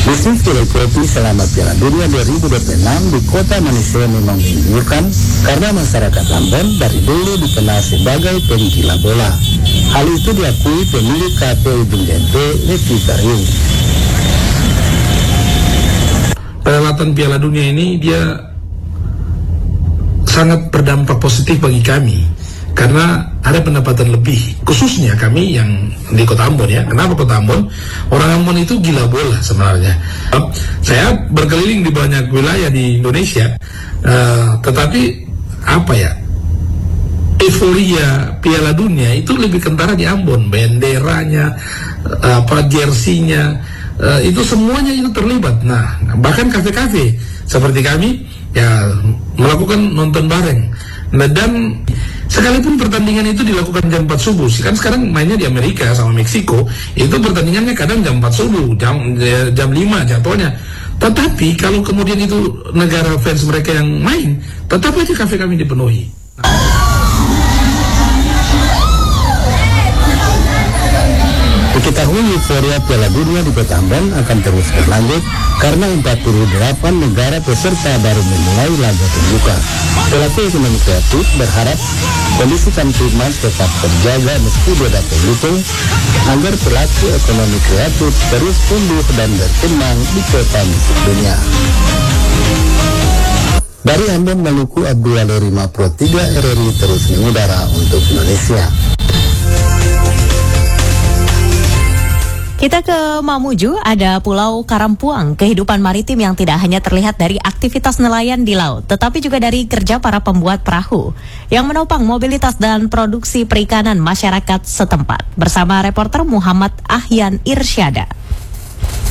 Bisnis kedai kopi selama Piala Dunia 2026 di kota Malaysia memang menggiurkan karena masyarakat Ambon dari dulu dikenal sebagai penggila bola. Hal itu diakui pemilik kafe Ujung Gente, Leti Karyung. Perhelatan Piala Dunia ini dia sangat berdampak positif bagi kami karena ada pendapatan lebih, khususnya kami yang di Kota Ambon ya. Kenapa Kota Ambon? Orang Ambon itu gila bola sebenarnya. Saya berkeliling di banyak wilayah di Indonesia, tetapi apa ya, euforia Piala Dunia itu lebih kentara di Ambon. Benderanya, jersinya, itu semuanya itu terlibat. Nah, bahkan kafe-kafe seperti kami ya melakukan nonton bareng. Nah, dan sekalipun pertandingan itu dilakukan jam 4 subuh, kan sekarang mainnya di Amerika sama Meksiko, itu pertandingannya kadang jam 4 subuh, jam 5 jatuhnya. Tetapi kalau kemudian itu negara fans mereka yang main, tetap aja kafe kami dipenuhi. Diketahui euforia Piala Dunia di Kota Ambon akan terus berlanjut karena 48 negara peserta baru memulai laga pembuka. Pelaku ekonomi kreatif berharap kondisi Kamtipmas tetap terjaga meski beda penghitung agar pelaku ekonomi kreatif terus tumbuh dan berkembang di kota musik dunia. Dari Ambon, Maluku, Abdul Alerima Pro 3 RRI terus mengudara untuk Indonesia. Kita ke Mamuju, ada Pulau Karampuang, kehidupan maritim yang tidak hanya terlihat dari aktivitas nelayan di laut, tetapi juga dari kerja para pembuat perahu yang menopang mobilitas dan produksi perikanan masyarakat setempat. Bersama reporter Muhammad Ahyan Irsyada.